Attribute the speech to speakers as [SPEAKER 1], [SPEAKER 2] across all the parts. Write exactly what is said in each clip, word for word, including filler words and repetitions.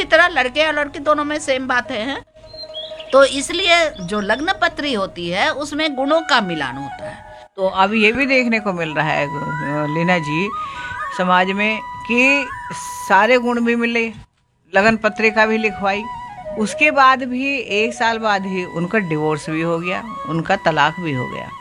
[SPEAKER 1] उसी तरह लड़के और लड़की दोनों में सेम बातें हैं। तो इसलिए जो लग्न पत्री होती है उसमें गुणों का मिलान होता है।
[SPEAKER 2] तो अब ये भी देखने को मिल रहा है लीना जी समाज में कि सारे गुण भी मिले, लगन पत्रिका भी लिखवाई, उसके बाद भी एक साल बाद ही उनका डिवोर्स भी हो गया, उनका तलाक भी हो गया।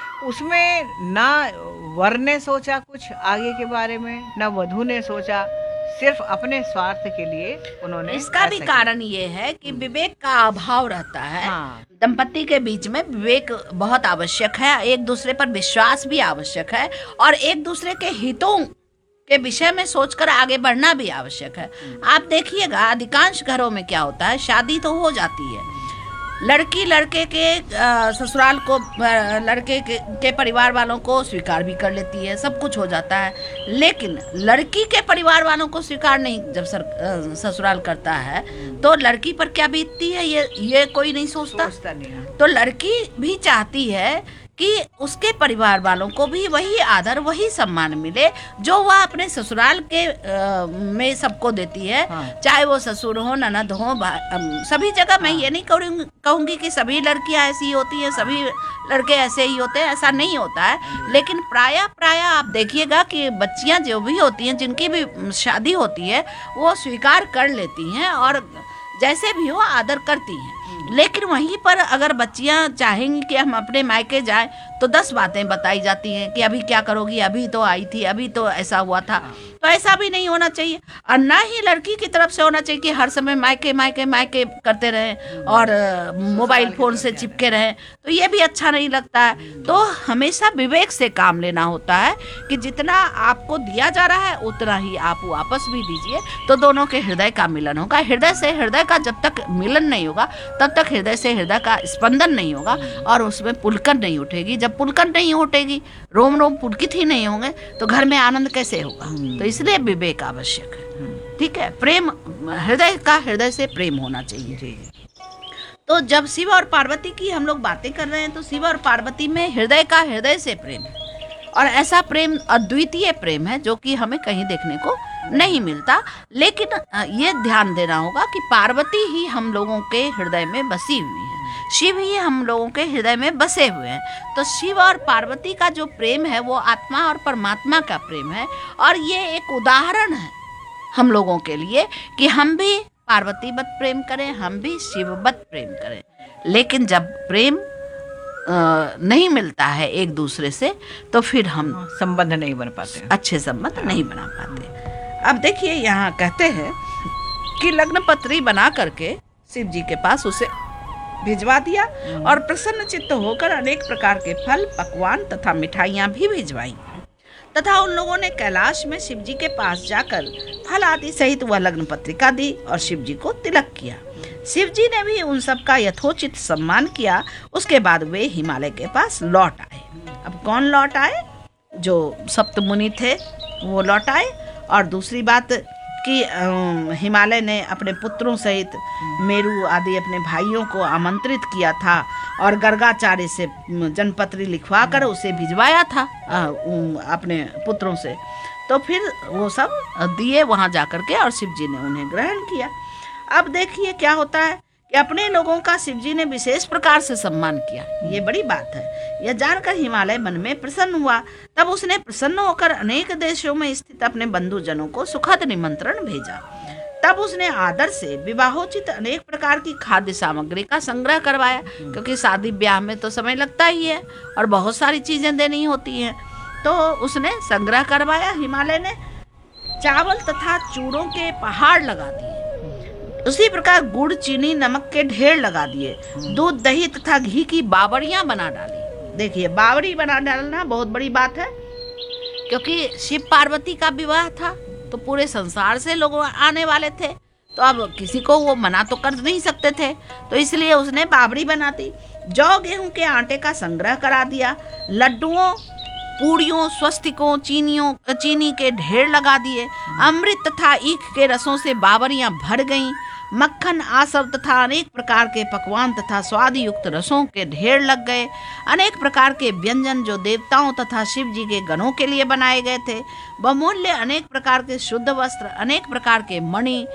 [SPEAKER 2] उसमें ना वर ने सोचा कुछ आगे के बारे में, ना वधू ने सोचा, सिर्फ अपने स्वार्थ के लिए उन्होंने।
[SPEAKER 1] इसका भी कारण ये है कि विवेक का अभाव रहता है।
[SPEAKER 2] हाँ।
[SPEAKER 1] दंपति के बीच में विवेक बहुत आवश्यक है, एक दूसरे पर विश्वास भी आवश्यक है और एक दूसरे के हितों के विषय में सोचकर आगे बढ़ना भी आवश्यक है। आप देखिएगा अधिकांश घरों में क्या होता है, शादी तो हो जाती है, लड़की लड़के के आ, ससुराल को आ, लड़के के, के परिवार वालों को स्वीकार भी कर लेती है, सब कुछ हो जाता है, लेकिन लड़की के परिवार वालों को स्वीकार नहीं जब सर, आ, ससुराल करता है तो लड़की पर क्या बीतती है ये ये कोई नहीं सोचता,
[SPEAKER 2] सोचता नहीं।
[SPEAKER 1] तो लड़की भी चाहती है कि उसके परिवार वालों को भी वही आदर वही सम्मान मिले जो वह अपने ससुराल के आ, में सबको देती है। हाँ। चाहे वो ससुर हो, ननद हो, सभी जगह। हाँ। मैं ये नहीं कहूंगी कि सभी लड़कियां ऐसी होती हैं, सभी लड़के ऐसे ही होते हैं, ऐसा नहीं होता है, लेकिन प्राय प्राय आप देखिएगा कि बच्चियां जो भी होती हैं, जिनकी भी शादी होती है, वो स्वीकार कर लेती हैं और जैसे भी हो आदर करती हैं। लेकिन वहीं पर अगर बच्चियां चाहेंगी कि हम अपने मायके जाएं तो दस बातें बताई जाती हैं कि अभी क्या करोगी, अभी तो आई थी, अभी तो ऐसा हुआ था। तो ऐसा भी नहीं होना चाहिए और ना ही लड़की की तरफ से होना चाहिए कि हर समय मायके मायके मायके करते रहें और मोबाइल फोन से चिपके रहें, तो ये भी अच्छा नहीं लगता है। तो हमेशा विवेक से काम लेना होता है कि जितना आपको दिया जा रहा है उतना ही आप वापस भी दीजिए, तो दोनों के हृदय का मिलन होगा। हृदय से हृदय का जब तक मिलन नहीं होगा तब तक हृदय से हृदय का स्पंदन नहीं होगा और उसमें पुलकन नहीं उठेगी। जब पुलकन नहीं उठेगी, रोम रोम पुलकित ही नहीं होंगे, तो घर में आनंद कैसे होगा। तो इसलिए विवेक आवश्यक है। ठीक है, प्रेम हृदय का हृदय से प्रेम होना चाहिए। तो जब शिव और पार्वती की हम लोग बातें कर रहे हैं तो शिव और पार्वती में हृदय का हृदय से प्रेम है और ऐसा प्रेम अद्वितीय प्रेम है जो कि हमें कहीं देखने को नहीं मिलता। लेकिन ये ध्यान देना होगा कि पार्वती ही हम लोगों के हृदय में बसी हुई है, शिव ही हम लोगों के हृदय में बसे हुए हैं। तो शिव और पार्वती का जो प्रेम है वो आत्मा और परमात्मा का प्रेम है और ये एक उदाहरण है हम लोगों के लिए कि हम भी पार्वती वत प्रेम करें, हम भी शिववत प्रेम करें। लेकिन जब प्रेम आ, नहीं मिलता है एक दूसरे से तो फिर हम
[SPEAKER 2] संबंध नहीं बन पाते,
[SPEAKER 1] अच्छे संबंध नहीं बना पाते। अब देखिए यहाँ कहते हैं कि लग्न पत्री बना करके शिव जी के पास उसे भिजवा दिया और प्रसन्न चित्त होकर अनेक प्रकार के फल, पकवान तथा मिठाइयाँ भी भिजवाई तथा उन लोगों ने कैलाश में शिव जी के पास जाकर फल आदि सहित वह लग्न पत्रिका दी और शिव जी को तिलक किया। शिव जी ने भी उन सब का यथोचित सम्मान किया। उसके बाद वे हिमालय के पास लौट आए। अब कौन लौट आए? जो सप्त मुनि थे वो लौट आए। और दूसरी बात कि हिमालय ने अपने पुत्रों सहित मेरू आदि अपने भाइयों को आमंत्रित किया था और गर्गाचार्य से जनपत्री लिखवा कर उसे भिजवाया था अपने पुत्रों से। तो फिर वो सब दिए वहां जाकर के और शिव जी ने उन्हें ग्रहण किया। अब देखिए क्या होता है कि अपने लोगों का शिव जी ने विशेष प्रकार से सम्मान किया, ये बड़ी बात है। यह जानकर हिमालय मन में प्रसन्न हुआ। तब उसने प्रसन्न होकर अनेक देशों में स्थित अपने बंधुजनों को सुखद निमंत्रण भेजा। तब उसने आदर से विवाहोचित अनेक प्रकार की खाद्य सामग्री का संग्रह करवाया, क्योंकि शादी ब्याह में तो समय लगता ही है और बहुत सारी चीजें देनी होती हैं। तो उसने संग्रह करवाया। हिमालय ने चावल तथा चूड़ों के पहाड़ लगा दिए, उसी प्रकार गुड़, चीनी, नमक के ढेर लगा दिए, दूध, दही तथा घी की बावड़ियां बना डाली। देखिए, बावड़ी बना डालना बहुत बड़ी बात है, क्योंकि शिव पार्वती का विवाह था तो पूरे संसार से लोग आने वाले थे, तो अब किसी को वो मना तो कर नहीं सकते थे, तो इसलिए उसने बावड़ी बना दी। जौ गेहूं के आटे का संग्रह करा दिया। लड्डुओं, पूड़ियों, स्वस्तिकों, चीनियों चीनी के ढेर लगा दिए। अमृत तथा ईख के रसों से बावड़ियां भर गईं। मक्खन, आसव तथा अनेक प्रकार के पकवान तथा स्वाद युक्त रसों के ढेर लग गए। अनेक प्रकार के व्यंजन जो देवताओं तथा शिव जी के गणों के लिए बनाए गए थे, बहुमूल्य अनेक प्रकार के शुद्ध वस्त्र, अनेक प्रकार के मणि,